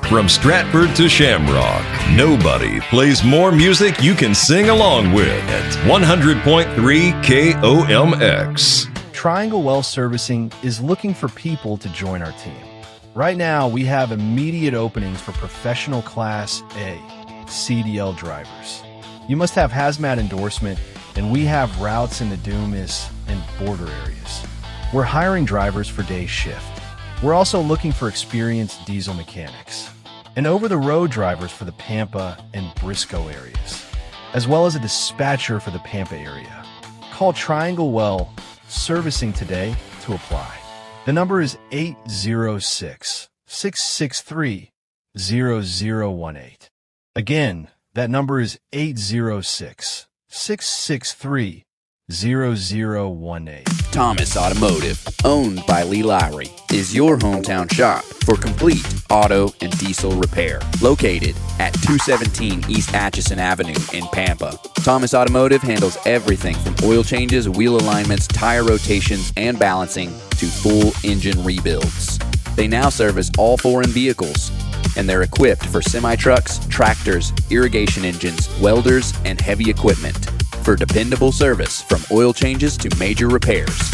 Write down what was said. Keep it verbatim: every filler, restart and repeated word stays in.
From Stratford to Shamrock, nobody plays more music you can sing along with at one hundred point three K O M X. Triangle Well Servicing is looking for people to join our team. Right now, we have immediate openings for professional Class A C D L drivers. You must have hazmat endorsement, and we have routes in the Dumas and border areas. We're hiring drivers for day shift. We're also looking for experienced diesel mechanics and over-the-road drivers for the Pampa and Briscoe areas, as well as a dispatcher for the Pampa area. Call Triangle Well Servicing today to apply. The number is eight zero six, six six three, zero zero one eight. Again, that number is eight zero six, six six three, zero zero one eight. Thomas Automotive, owned by Lee Lowry, is your hometown shop for complete auto and diesel repair. Located at two seventeen East Atchison Avenue in Pampa, Thomas Automotive handles everything from oil changes, wheel alignments, tire rotations, and balancing to full engine rebuilds. They now service all foreign vehicles, and they're equipped for semi-trucks, tractors, irrigation engines, welders, and heavy equipment for dependable service from oil changes to major repairs.